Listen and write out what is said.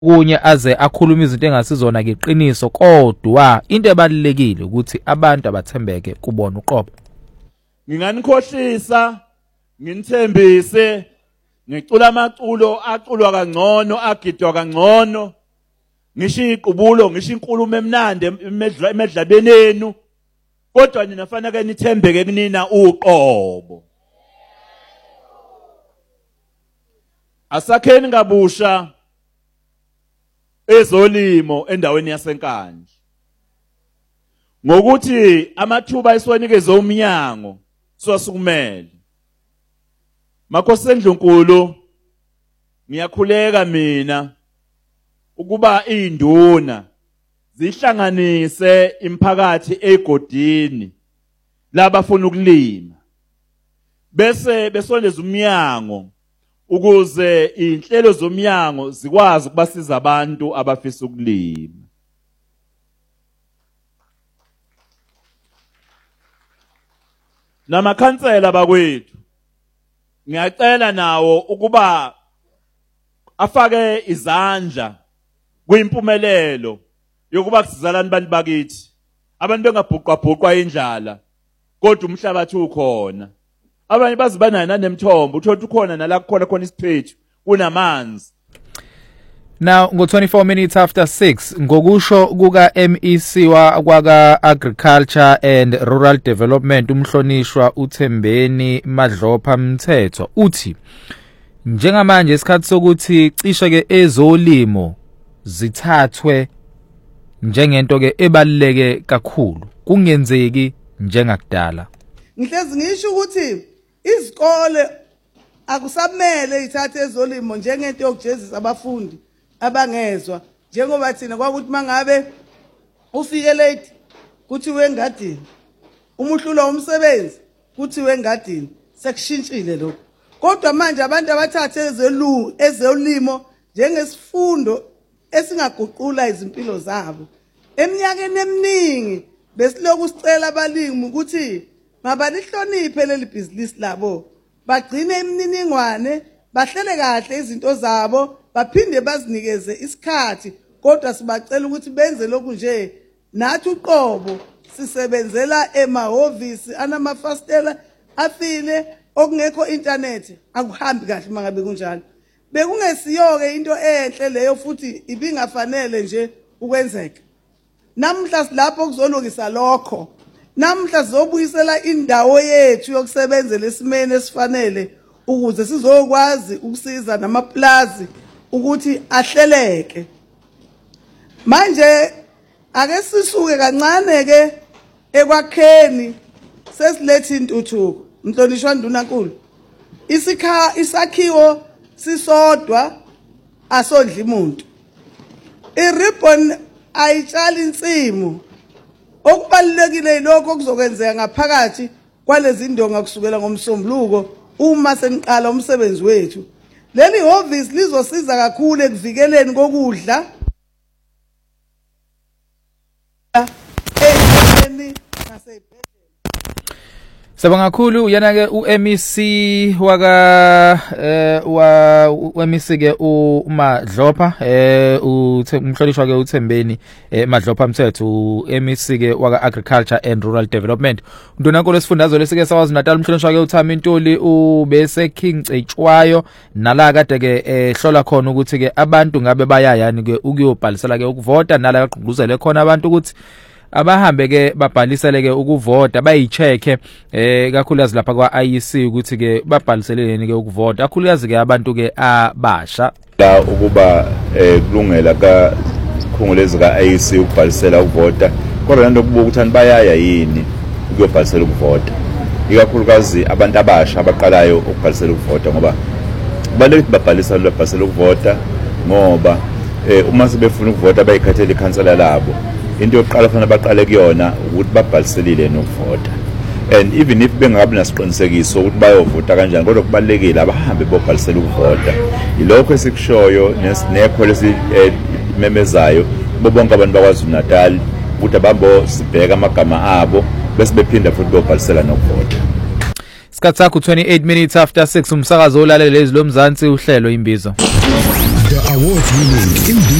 kunye aze akhuluma izinto engasizona ngeqiniso kodwa into ebalekile ukuthi abantu abathembeke kubona uqobo. Nginganikhohlisa nginithembise ngicula amaculo aculwa kangcono agidwa kangcono ngisho iqubulo ngisho inkulumo emnandi emedlabeni enu kodwa nina fanele nithembeke kunina uqobo. Asakheni ngabusha ezolimo endaweni yasenkandla ngokuthi amathuba esiwanikeze umnyango siwasukumele. Makhosi eNdlunkulu ngiyakhuleka mina ukuba induna zihlanganise imphakathi egodini labafuna ukulima bese besondeza umnyango ukuze inhlelo zomnyango zikwazi ukubasiza abantu abafisa ukulima. Namakhansela bakwethu ngiyacela nawo ukuba afake izandla kwimpumelelo yokuba kusizalani bantu bakithi abantu bengabhuqabhuqwa indlala kodwa umhlabathi ukhona. Abanye bazibanayo nanemthombo uthola ukhona nala khona isiphethu kunamanzi. Now ngo 24 minutes after 6 ngokusho kuka MEC kwaka Agriculture and Rural Development umhlonishwa uThembeni Madlopha Mthetho uthi njengamanje isikhathi sokuthi cishe ke ezolimo zithathwe njengento ke ebaluleke kakhulu kungenzeki njengakudala. Ngihlezi ngisho ukuthi izikole akusamele ithathe ezolimo njengento yokujezisa abafundi abangezwa njengoba thina kwakuthi mangabe ufike late kuthiwe engadini umuhlulo umsebenzi kuthiwe engadini sekushintshile lokho. Kodwa manje abantu abathathe ezolimo njengesifundo esingaguqula izimpilo zabo. Eminyakeni eminingi besiloku sicela abalimi ukuthi mabalihloniphe leli business labo bagcine imininingwane bahlele kahle izinto zabo baphinde bazinikeze isikhathi kodwa sibacela ukuthi benze lokhu nje nathi uqobo sisebenzela emahhovisi anamafastela afile okungekho internet akuhambi kahle mangabe kunjalo. Bekungesiyoke into enhle leyo futhi ibingafanele nje ukwenzeka. Namhla silapho kuzolungisa lokho. Namhla sizobuyisela indawo yethu yokusebenzela esimene esifanele ukuze sizokwazi ukusiza namaplazi ukuthi ahleleke. Manje ake sisuke kancane ke ekwakheni sesilethe intuthuko. Mhlonishwa Ndunankulu. Isakhiwo sisodwa asondla umuntu. I-ribbon ayitshala insimu. Okubalulekile lokho kuzokwenzeka ngaphakathi kwalezi ndonga kusukela ngomsombuluko uma seniqala umsebenzi wethu. Leli hhovisi lizosiza kakhulu ekuvikeleni kokudla ezweni nasebhedlela. Sabonga kakhulu yana ke uMEC MEC ke uMadlopha umhlonishwa ke uThembeni Madlopha Mthetho uMEC ke waka Agriculture and Rural Development. Ndunankulu esifundazwe lesike sawazi Natal umhlonishwa ke uThami Ntuli ubese King Cetshwayo nala kade ke hlola khona ukuthi ke abantu ngabe bayayani ke ukuyobhalisela ke ukuvota nala yaqhugquzele khona abantu ukuthi abahambe ke babhalisele ke ukuvota bayicheke kakhulukazi lapha kwa IEC ukuthi ke babhaliseleni ke ukuvota kakhulukazi ke abantu ke abasha la ukuba kulungela ka khongolezi ka IEC ukubhalisela ukuvota kodwa lento kubuka ukuthi bayaya yini ukuyobhalisela ukuvota ikakhulukazi abantu abasha abaqalayo ukubhalisela ukuvota ngoba kubalekile babhalisela ukuvota ngoba uma sebefuna ukuvota bayikhathele ikhansela labo into yokuqala fanele baqale kuyona ukuthi babhaliselile nokuvota and even if bengabi nasiqinisekiso ukuthi bayovota kanjani kodwa kubalekile abahambe bobhalisela ukuvota ilokho esikushoyo nesikho lesimemezayo bonke abantu bakwaZulu Natal ukuthi abambo sibheka amagama abo bese bephinda futhi bobhalisela nokuvota. Isikhathi sakho 28 minutes after 6 umsakazo olalele lezi lomzansi uhlelo imbizo. award-winning in